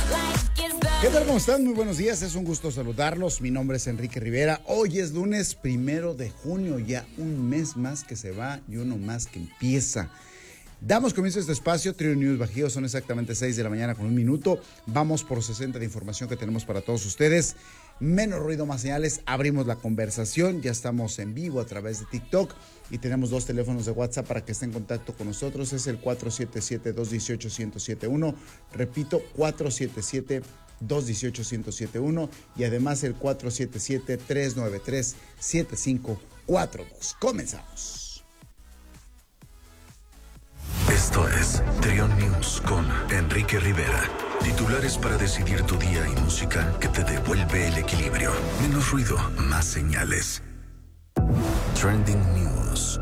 ¿Qué tal? ¿Cómo están? Muy buenos días, es un gusto saludarlos. Mi nombre es Enrique Rivera. Hoy es lunes 1 de junio, ya un mes más que se va y uno más que empieza. Damos comienzo a este espacio, Trio News Bajío, son exactamente 6 de la mañana con un minuto. Vamos por 60 de información que tenemos para todos ustedes. Menos ruido, más señales, abrimos la conversación, ya estamos en vivo a través de TikTok y tenemos 2 teléfonos de WhatsApp para que esté en contacto con nosotros. Es el 477-218-1071, repito, 477-218-1071 y además el 477-393-7542. Comenzamos. Esto es Trio News con Enrique Rivera. Titulares para decidir tu día y música que te devuelve el equilibrio. Menos ruido, más señales. Trending News.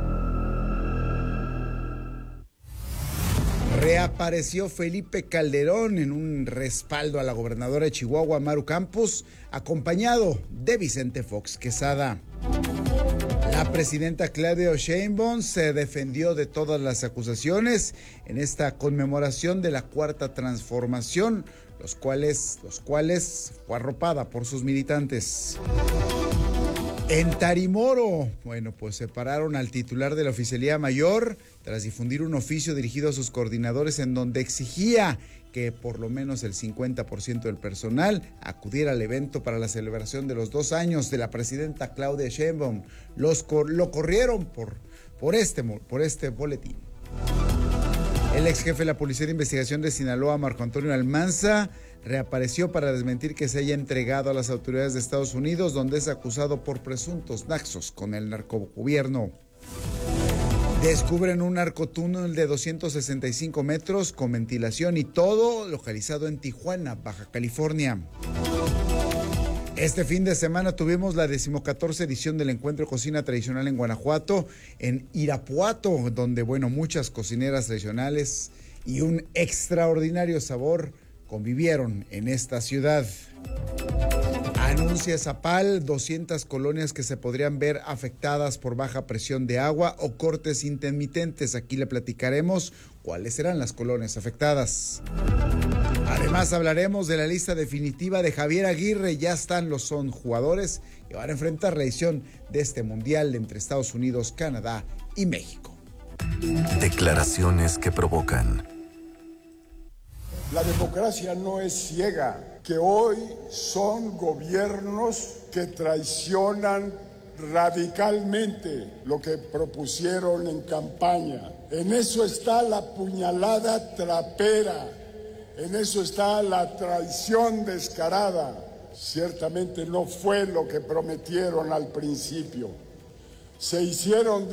Reapareció Felipe Calderón en un respaldo a la gobernadora de Chihuahua, Maru Campos, acompañado de Vicente Fox Quesada. La presidenta Claudia Sheinbaum se defendió de todas las acusaciones en esta conmemoración de la Cuarta Transformación, los cuales fue arropada por sus militantes. En Tarimoro, pues separaron al titular de la Oficialía Mayor tras difundir un oficio dirigido a sus coordinadores en donde exigía que por lo menos el 50% del personal acudiera al evento para la celebración de los 2 años de la presidenta Claudia Sheinbaum. Lo corrieron por este boletín. El ex jefe de la Policía de Investigación de Sinaloa, Marco Antonio Almanza, reapareció para desmentir que se haya entregado a las autoridades de Estados Unidos, donde es acusado por presuntos nexos con el narcogobierno. Descubren un narcotúnel de 265 metros con ventilación y todo localizado en Tijuana, Baja California. Este fin de semana tuvimos la 14ª edición del Encuentro Cocina Tradicional en Guanajuato, en Irapuato, donde, muchas cocineras tradicionales y un extraordinario sabor convivieron en esta ciudad. Anuncia Zapal 200 colonias que se podrían ver afectadas por baja presión de agua o cortes intermitentes. Aquí le platicaremos cuáles serán las colonias afectadas. Además hablaremos de la lista definitiva de Javier Aguirre. Ya son jugadores que van a enfrentar la edición de este mundial entre Estados Unidos, Canadá y México. Declaraciones que provocan. La democracia no es ciega, que hoy son gobiernos que traicionan radicalmente lo que propusieron en campaña. En eso está la puñalada trapera, en eso está la traición descarada. Ciertamente no fue lo que prometieron al principio. Se hicieron